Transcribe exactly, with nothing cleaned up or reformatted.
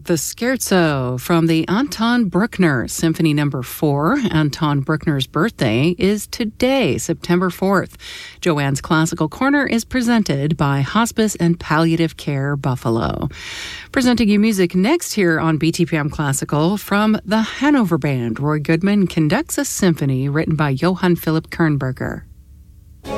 The Scherzo from the Anton Bruckner Symphony Number four. Anton Bruckner's birthday is today, September fourth. Joanne's Classical Corner is presented by Hospice and Palliative Care Buffalo. Presenting you music next here on B T P M Classical from the Hanover Band. Roy Goodman conducts a symphony written by Johann Philipp Kernberger.